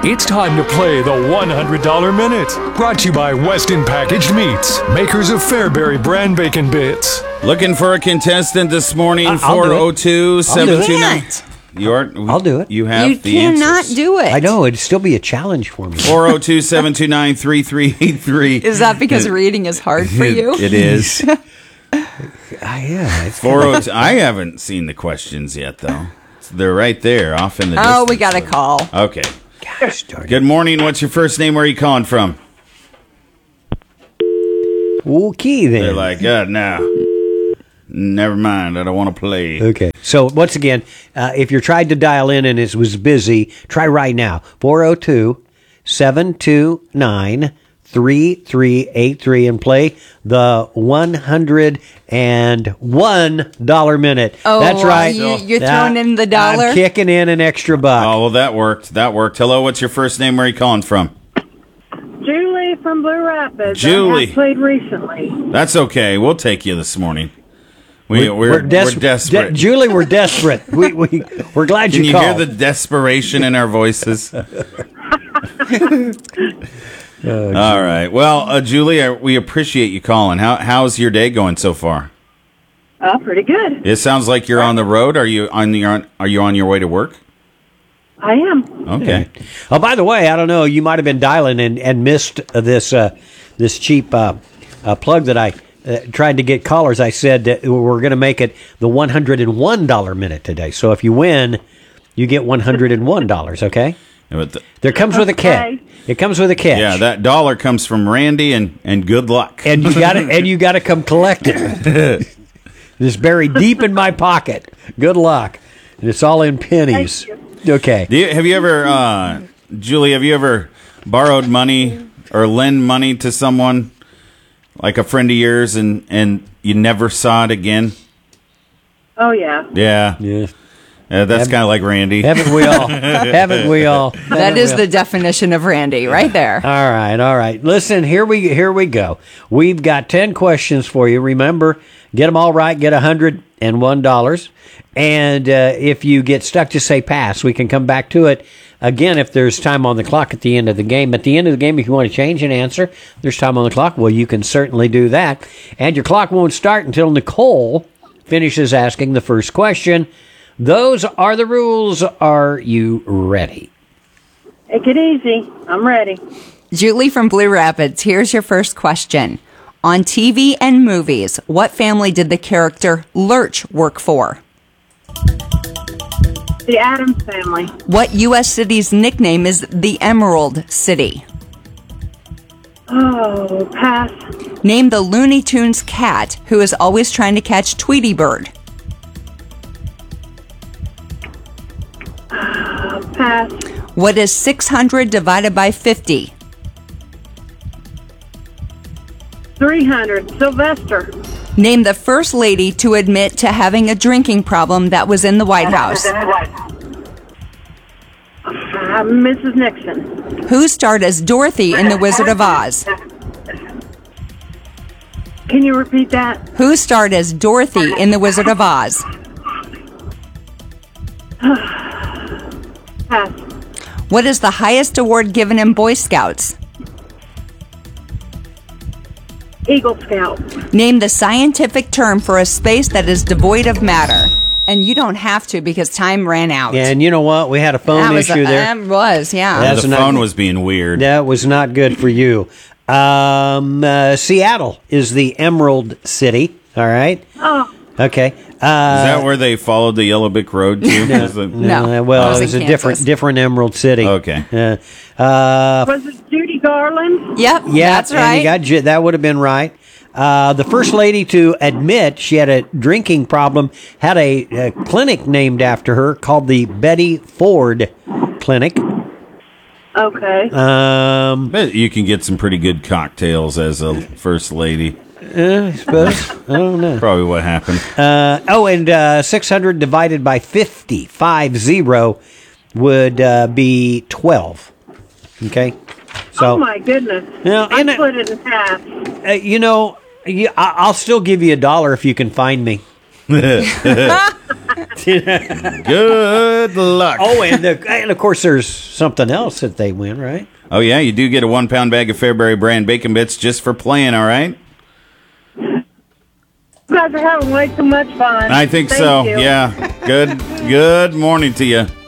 It's time to play the $100 Minute. Brought to you by Weston Packaged Meats, makers of Fairberry brand bacon bits. Looking for a contestant this morning, I'll 402-729. I'll do it. You have You the cannot answers. do it. I know, it'd still be a challenge for me. 402-729-3383. Is that because reading is hard for you? It is. Yeah, it's 402. I haven't seen the questions yet, though. They're right there, off in the distance. Oh, we got a call. Okay. gosh darn it. Good morning. What's your first name? Where are you calling from? Okay, then. They're like, no. Never mind. I don't want to play. Okay. So, once again, if you tried to dial in and it was busy, try right now. 402-729-3383 and play the $101 minute. Oh, that's right. You're throwing in the dollar? I'm kicking in an extra buck. Oh, well, that worked. Hello, what's your first name? Where are you calling from? Julie from Blue Rapids. Julie. I have played recently. That's okay. We'll take you this morning. We're desperate. Julie, we're desperate. We're glad Can you you called. hear the desperation in our voices? All right. Well, Julie, we appreciate you calling. How's your day going so far? Pretty good. It sounds like you're on the road. Are you on your way to work? I am. Okay. Oh, by the way, I don't know. You might have been dialing and missed this cheap plug that I tried to get callers. I said that we're going to make it the $101 minute today. So if you win, you get $101. Okay. There comes with a catch. Okay. It comes with a catch. Yeah, that dollar comes from Randy, and good luck. And you got to come collect it. It's buried deep in my pocket. Good luck. And it's all in pennies. Thank you. Okay. Have you ever, Julie? Have you ever borrowed money or lend money to someone, like a friend of yours, and you never saw it again? Oh, yeah. Yeah. Yeah. That's kind of like Randy. Haven't we all? Haven't we all? That is the definition of Randy right there. All right. Listen, here we go. We've got 10 questions for you. Remember, get them all right, get $101. And if you get stuck, just say pass. We can come back to it again if there's time on the clock at the end of the game. At the end of the game, if you want to change an answer, there's time on the clock. Well, you can certainly do that. And your clock won't start until Nicole finishes asking the first question. Those are the rules. Are you ready? Take it easy. I'm ready. Julie from Blue Rapids, here's your first question. On TV and movies, what family did the character Lurch work for? The Addams Family. What U.S. city's nickname is the Emerald City? Oh, pass. Name the Looney Tunes cat who is always trying to catch Tweety Bird. Pass. What is 600 divided by 50? 300. Sylvester. Name the first lady to admit to having a drinking problem that was in the White House. Mrs. Nixon. Who starred as Dorothy in The Wizard of Oz? Can you repeat that? Who starred as Dorothy in The Wizard of Oz? Pass. What is the highest award given in Boy Scouts? Eagle Scout. Name the scientific term for a space that is devoid of matter. And you don't have to because time ran out. And you know what? We had a phone issue there. That was, yeah. That's the phone was being weird. That was not good for you. Seattle is the Emerald City. All right. Oh. Okay. Is that where they followed the Yellow Brick Road to? No. Well, That it was was in a Kansas. different Emerald City. Okay. Was it Judy Garland? Yep, Yeah, that's and right. you got that would have been right. The first lady to admit she had a drinking problem had a clinic named after her called the Betty Ford Clinic. Okay. Bet you can get some pretty good cocktails as a first lady. I suppose. I don't know. Probably what happened. And 600 divided by 50 would be 12. Okay? So, oh, my goodness. Now, I and split it in half. I'll still give you $1 if you can find me. Good luck. Oh, and of course, there's something else that they win, right? Oh, yeah, you do get a 1-pound bag of Fairbury brand bacon bits just for playing, all right? You guys are having way too much fun. I think Thank so. you. Yeah. Good morning to you.